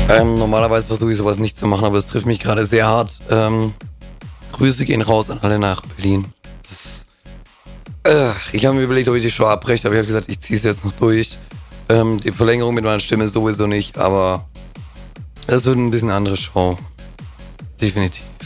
Normalerweise versuche ich sowas nicht zu machen, aber es trifft mich gerade sehr hart. Grüße gehen raus an alle nach Berlin. Ich habe mir überlegt, ob ich die Show abbreche, aber ich habe gesagt, ich ziehe es jetzt noch durch. Die Verlängerung mit meiner Stimme sowieso nicht, aber es wird ein bisschen andere Show. Definitiv.